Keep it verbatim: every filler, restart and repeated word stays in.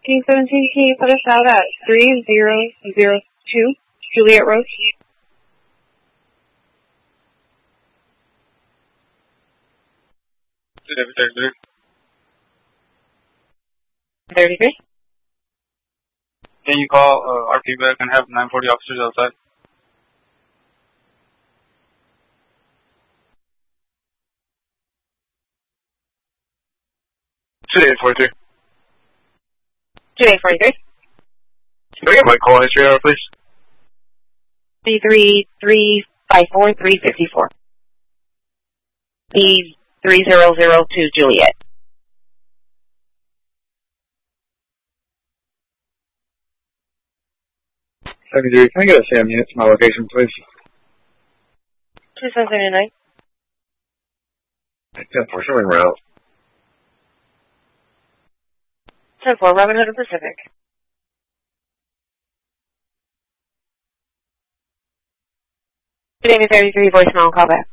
King seventeen, can you put us out at three zero zero two Juliet Road? thirty-three. Can you call uh, R P back and have nine forty officers outside? two eight four three. two eight four three. Can I get my call history out, please? three three three five four three five four. B three zero zero two Juliet. seventy-three, can I get a Sam unit to my location, please? two seven seven nine. ten four, showing route. ten four, Robin Hood Pacific. thirty-three, voicemail, call back.